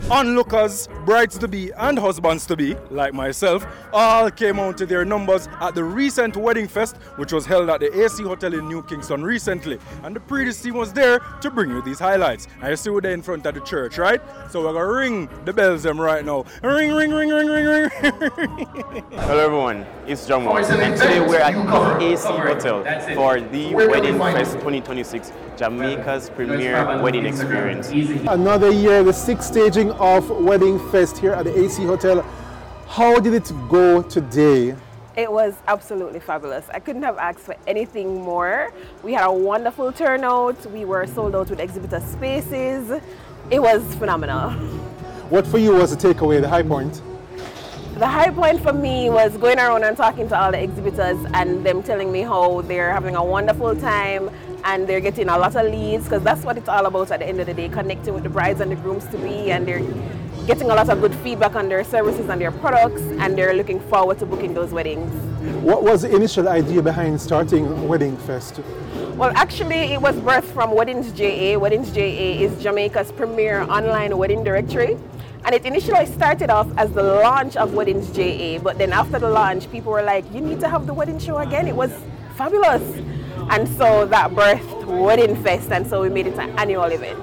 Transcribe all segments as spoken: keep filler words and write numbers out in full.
Onlookers, brides-to-be and husbands-to-be, like myself, all came out to their numbers at the recent Wedding Fest, which was held at the A C Hotel in New Kingston recently. And the Predis team was there to bring you these highlights. And you see we're there in front of the church, right? So we're going to ring the bells them right now. Ring, ring, ring, ring, ring, ring. Hello everyone, it's John and today we're at the A C Hotel for the Wedding Fest twenty twenty-six, Jamaica's premier wedding experience. Another year, the sixth staging of Wedding Fest here at the A C Hotel. How did it go today? It was absolutely fabulous. I couldn't have asked for anything more. We had a wonderful turnout. We were sold out with exhibitor spaces. It was phenomenal. What for you was the takeaway, the high point? The high point for me was going around and talking to all the exhibitors and them telling me how they're having a wonderful time and they're getting a lot of leads, because that's what it's all about at the end of the day, connecting with the brides and the grooms to be, and they're getting a lot of good feedback on their services and their products, and they're looking forward to booking those weddings. What was the initial idea behind starting Wedding Fest? Well, actually, it was birthed from Weddings J A. Weddings J A is Jamaica's premier online wedding directory. And it initially started off as the launch of Weddings J A, but then after the launch, people were like, you need to have the wedding show again. It was fabulous. And so that birthed Wedding Fest, and so we made it an annual event.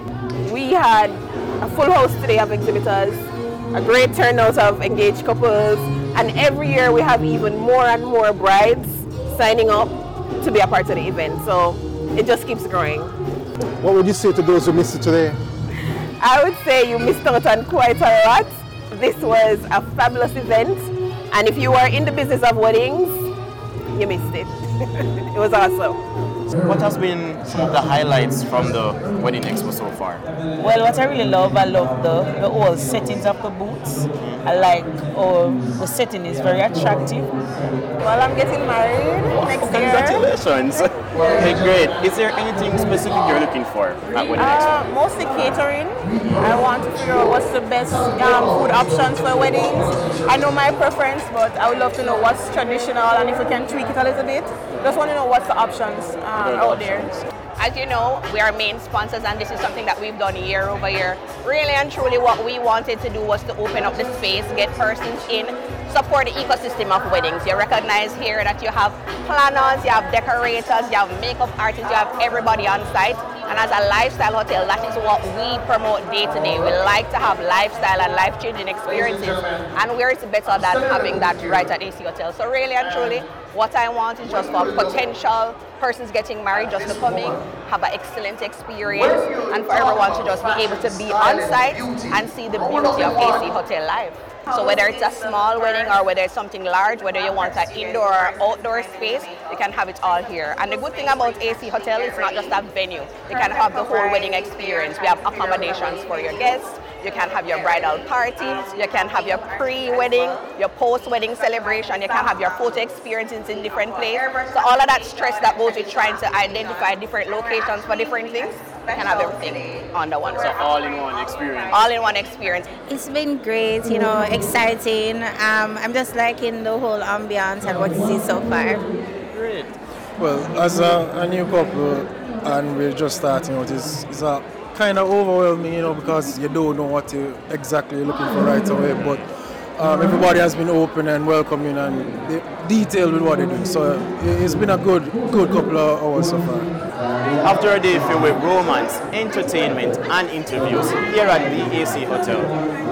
We had a full house today of exhibitors, a great turnout of engaged couples, and every year we have even more and more brides signing up to be a part of the event. So it just keeps growing. What would you say to those who missed it today? I would say you missed out on quite a lot. This was a fabulous event, and if you are in the business of weddings, you missed it. It was awesome. What has been some of the highlights from the Wedding Expo so far? Well, what I really love, I love the, the whole settings of the booths. Mm-hmm. I like oh, the setting is very attractive. Well, I'm getting married next oh, year. Congratulations. Okay, great. Is there anything specific you're looking for at Wedding Expo? Uh, mostly catering. I want to figure out what's the best um, food options for weddings. I know my preference, but I would love to know what's traditional and if we can tweak it a little bit. Just want to know what's the options um, out there. As you know, we are main sponsors, and this is something that we've done year over year. Really and truly what we wanted to do was to open up the space, get persons in, support the ecosystem of weddings. You recognize here that you have planners, you have decorators, you have makeup artists, you have everybody on site. And as a lifestyle hotel, that is what we promote day to day. We like to have lifestyle and life-changing experiences, and where it's better than having that right at A C Hotel. So really and truly, what I want is just for potential persons getting married just to come in, have an excellent experience, and for everyone to just be able to be on site and see the beauty of A C Hotel live. So whether it's a small wedding or whether it's something large, whether you want an indoor or outdoor space, you can have it all here. And the good thing about A C Hotel is not just a venue. You can have the whole wedding experience. We have accommodations for your guests. You can have your bridal party, you can have your pre-wedding, your post-wedding celebration, you can have your photo experiences in different places. So all of that stress that goes with trying to identify different locations for different things, you can have everything under one roof. So all in one experience. All in one experience. It's been great, you know, exciting. Um, I'm just liking the whole ambience and what you see so far. Great. Well, as a, a new couple, and we're just starting out, it's, it's a kind of overwhelming, you know, because you don't know what you exactly looking for right away. But um, everybody has been open and welcoming and detailed with what they do. So it's been a good, good couple of hours so far. After a day filled with romance, entertainment, and interviews here at the A C Hotel,